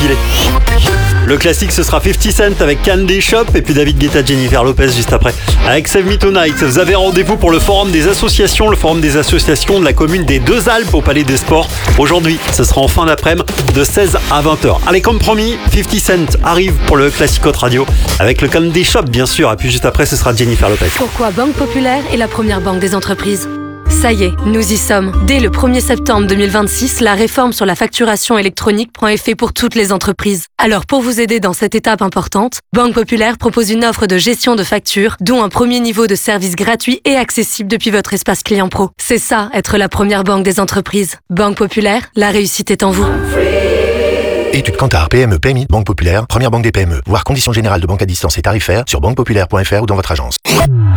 défilé. Le classique, ce sera 50 Cent avec Candy Shop et puis David Guetta, Jennifer Lopez juste après. Avec Save Me Tonight, vous avez rendez-vous pour le forum des associations de la commune des Deux Alpes au Palais des Sports. Aujourd'hui, ce sera en fin d'après-midi de 16 à 20h. Allez, comme promis, 50 Cent arrive pour le Classic Hot Radio avec le Candy Shop bien sûr. Et puis juste après, ce sera Jennifer Lopez. Pourquoi Banque Populaire est la première banque des entreprises? Ça y est, nous y sommes. Dès le 1er septembre 2026, la réforme sur la facturation électronique prend effet pour toutes les entreprises. Alors pour vous aider dans cette étape importante, Banque Populaire propose une offre de gestion de factures, dont un premier niveau de service gratuit et accessible depuis votre espace client pro. C'est ça, être la première banque des entreprises. Banque Populaire, la réussite est en vous. Étude Kantar, PME, PMI, Banque Populaire, première banque des PME. Voir conditions générales de banque à distance et tarifaires sur banquepopulaire.fr ou dans votre agence.